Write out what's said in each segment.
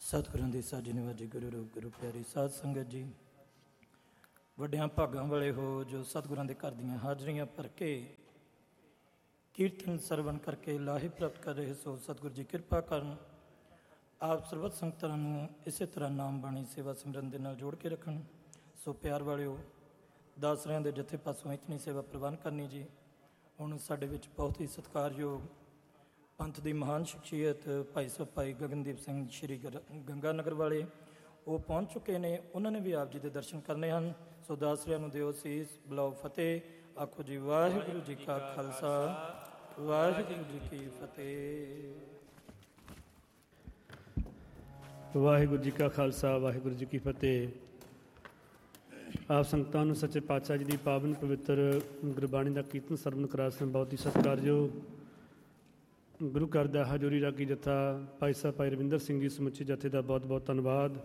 ਸਤਿਗੁਰਾਂ ਦੀ ਸਾਜੀ ਨਿਵਾਜੀ ਗੁਰੂ ਰੂਪ ਗੁਰੂ ਪਿਆਰੀ ਸਾਧ ਸੰਗਤ ਜੀ, ਵੱਡਿਆਂ ਭਾਗਾਂ ਵਾਲੇ ਹੋ ਜੋ ਸਤਿਗੁਰਾਂ ਦੇ ਘਰ ਦੀਆਂ ਹਾਜ਼ਰੀਆਂ ਭਰ ਕੇ ਕੀਰਤਨ ਸਰਵਣ ਕਰਕੇ ਲਾਹੇ ਪ੍ਰਾਪਤ ਕਰ ਰਹੇ ਸੋ ਸਤਿਗੁਰੂ ਜੀ ਕਿਰਪਾ ਕਰਨ। ਆਪ ਸਰਬੱਤ ਸੰਗਤਾਂ ਨੂੰ ਇਸੇ ਤਰ੍ਹਾਂ ਨਾਮ ਬਾਣੀ ਸੇਵਾ ਸਿਮਰਨ ਦੇ ਨਾਲ ਜੋੜ ਕੇ ਰੱਖਣ। ਸੋ ਪਿਆਰ ਵਾਲਿਓ, ਦਾਸਰਿਆਂ ਦੇ ਜਥੇ ਪਾਸੋਂ ਇਤਨੀ ਸੇਵਾ ਪ੍ਰਵਾਨ ਕਰਨੀ ਜੀ। ਹੁਣ ਸਾਡੇ ਵਿੱਚ ਬਹੁਤ ਹੀ ਸਤਿਕਾਰਯੋਗ ਪੰਥ ਦੀ ਮਹਾਨ ਸ਼ਖਸੀਅਤ ਭਾਈ ਸਾਹਿਬ ਭਾਈ ਗਗਨਦੀਪ ਸਿੰਘ ਸ਼੍ਰੀ ਗੰਗਾ ਨਗਰ ਵਾਲੇ ਉਹ ਪਹੁੰਚ ਚੁੱਕੇ ਨੇ। ਉਹਨਾਂ ਨੇ ਵੀ ਆਪ ਜੀ ਦੇ ਦਰਸ਼ਨ ਕਰਨੇ ਹਨ। ਸੋ ਦਾਸਰਿਆਂ ਨੂੰ ਦਿਓ ਸੀਸ, ਬੁਲਾਓ ਫਤਿਹ। ਆਖੋ ਜੀ ਵਾਹਿਗੁਰੂ ਜੀ ਕਾ ਖਾਲਸਾ, ਵਾਹਿਗੁਰੂ ਜੀ ਕੀ ਫਤਿਹ। ਵਾਹਿਗੁਰੂ ਜੀ ਕਾ ਖਾਲਸਾ, ਵਾਹਿਗੁਰੂ ਜੀ ਕੀ ਫਤਿਹ। ਆਪ ਸੰਗਤਾਂ ਨੂੰ ਸੱਚੇ ਪਾਤਸ਼ਾਹ ਜੀ ਦੀ ਪਾਵਨ ਪਵਿੱਤਰ ਗੁਰਬਾਣੀ ਦਾ ਕੀਰਤਨ ਸਰਵਣ ਕਰਾ ਸਨ ਬਹੁਤ ਹੀ ਸਤਿਕਾਰਯੋਗ ਗੁਰੂ ਘਰ ਦਾ ਹਜ਼ੂਰੀ ਰਾਗੀ ਜਥਾ ਭਾਈ ਸਾਹਿਬ ਭਾਈ ਰਵਿੰਦਰ ਸਿੰਘ ਜੀ ਸਮੁੱਚੇ ਜਥੇ ਦਾ ਬਹੁਤ ਬਹੁਤ ਧੰਨਵਾਦ।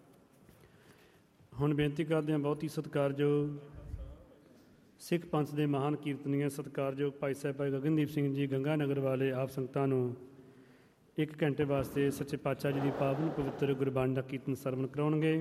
ਹੁਣ ਬੇਨਤੀ ਕਰਦੇ ਹਾਂ ਬਹੁਤ ਹੀ ਸਤਿਕਾਰਯੋਗ ਸਿੱਖ ਪੰਥ ਦੇ ਮਹਾਨ ਕੀਰਤਨੀਏ ਸਤਿਕਾਰਯੋਗ ਭਾਈ ਸਾਹਿਬ ਭਾਈ ਗਗਨਦੀਪ ਸਿੰਘ ਜੀ ਗੰਗਾ ਨਗਰ ਵਾਲੇ ਆਪ ਸੰਗਤਾਂ ਨੂੰ 1 ਘੰਟੇ ਵਾਸਤੇ ਸੱਚੇ ਪਾਤਸ਼ਾਹ ਜੀ ਦੀ ਪਾਵਨ ਪਵਿੱਤਰ ਗੁਰਬਾਣੀ ਦਾ ਕੀਰਤਨ ਸਰਵਣ ਕਰਾਉਣਗੇ।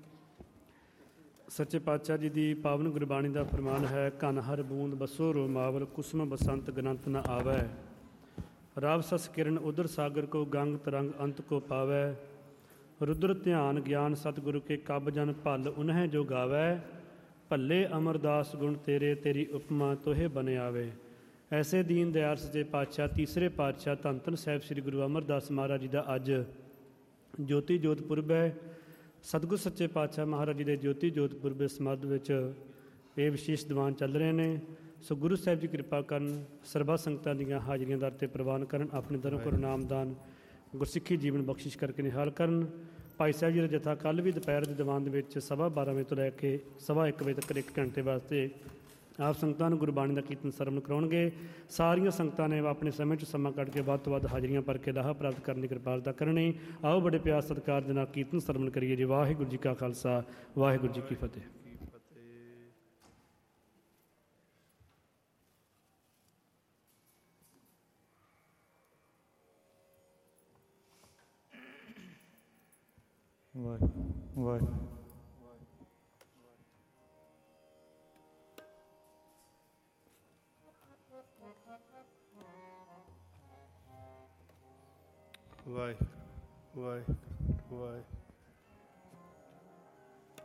ਸੱਚੇ ਪਾਤਸ਼ਾਹ ਜੀ ਦੀ ਪਾਵਨ ਗੁਰਬਾਣੀ ਦਾ ਫਰਮਾਨ ਹੈ, ਘਨ ਹਰ ਬੂੰਦ ਬਸੋ ਰੋ ਮਾਵਲ ਕੁਸਮ ਬਸੰਤ ਗਨੰਤ ਨ ਆਵੈ, ਰਾਵ ਸਸ ਕਿਰਨ ਉਦਰ ਸਾਗਰ ਕੋ ਗੰਗ ਤਰੰਗ ਅੰਤ ਕੋ ਪਾਵੈ, ਰੁਦਰ ਧਿਆਨ ਗਿਆਨ ਸਤਿਗੁਰੂ ਕੇ ਕਬ ਜਨ ਭਲ ਉਨਹਿ ਜੋ ਗਾਵੈ, ਭੱਲੇ ਅਮਰਦਾਸ ਗੁਣ ਤੇਰੇ ਤੇਰੀ ਉਪਮਾ ਤੋਹੇ ਬਨ ਆਵੇ। ਐਸੇ ਦੀਨ ਦਿਆਲ ਸੱਚੇ ਪਾਤਸ਼ਾਹ ਤੀਸਰੇ ਪਾਤਸ਼ਾਹ ਧੰਨ ਧੰਨ ਸਾਹਿਬ ਸ੍ਰੀ ਗੁਰੂ ਅਮਰਦਾਸ ਮਹਾਰਾਜ ਜੀ ਦਾ ਅੱਜ ਜੋਤੀ ਜੋਤ ਪੁਰਬ ਹੈ। ਸਤਿਗੁਰ ਸੱਚੇ ਪਾਤਸ਼ਾਹ ਮਹਾਰਾਜ ਜੀ ਦੇ ਜੋਤੀ ਜੋਤ ਪੁਰਬ ਸਮਾਧ ਵਿੱਚ ਇਹ ਵਿਸ਼ੇਸ਼ ਦੀਵਾਨ ਚੱਲ ਰਹੇ ਨੇ। ਸੋ ਗੁਰੂ ਸਾਹਿਬ ਜੀ ਕਿਰਪਾ ਕਰਨ, ਸਰਬੱਤ ਸੰਗਤਾਂ ਦੀਆਂ ਹਾਜ਼ਰੀਆਂ ਦਰ 'ਤੇ ਪ੍ਰਵਾਨ ਕਰਨ, ਆਪਣੇ ਦਰੋਂ ਕਰੋ ਨਾਮਦਾਨ, ਗੁਰਸਿੱਖੀ ਜੀਵਨ ਬਖਸ਼ਿਸ਼ ਕਰਕੇ ਨਿਹਾਲ ਕਰਨ। ਭਾਈ ਸਾਹਿਬ ਜੀ ਦਾ ਜਥਾ ਕੱਲ੍ਹ ਵੀ ਦੁਪਹਿਰ ਦੇ ਦੀਵਾਨ ਦੇ ਵਿੱਚ 12:15 ਵਜੇ ਤੋਂ ਲੈ ਕੇ 1:15 ਵਜੇ ਤੱਕ 1 ਘੰਟੇ ਵਾਸਤੇ ਆਪ ਸੰਗਤਾਂ ਨੂੰ ਗੁਰਬਾਣੀ ਦਾ ਕੀਰਤਨ ਸਰਵਣ ਕਰਾਉਣਗੇ। ਸਾਰੀਆਂ ਸੰਗਤਾਂ ਨੇ ਆਪਣੇ ਸਮੇਂ 'ਚ ਸਮਾਂ ਕੱਢ ਕੇ ਵੱਧ ਤੋਂ ਵੱਧ ਹਾਜ਼ਰੀਆਂ ਭਰ ਕੇ ਲਾਹਾ ਪ੍ਰਾਪਤ ਕਰਨ ਦੀ ਕਿਰਪਾਲਤਾ ਕਰਨੀ। ਆਓ ਬੜੇ ਪਿਆਰ ਸਤਿਕਾਰ ਦੇ ਨਾਲ ਕੀਰਤਨ ਸਰਵਣ ਕਰੀਏ ਜੀ। ਵਾਹਿਗੁਰੂ ਜੀ ਕਾ ਖਾਲਸਾ, ਵਾਹਿਗੁਰੂ ਜੀ ਕੀ ਫਤਿਹ। ਵਾਹਿਗੁਰੂ ਵਾਹਿਗੁਰੂ ਵਾਹਿਗੁਰੂ ਵਾਹਿਗੁਰੂ ਵਾਹਿਗੁਰੂ।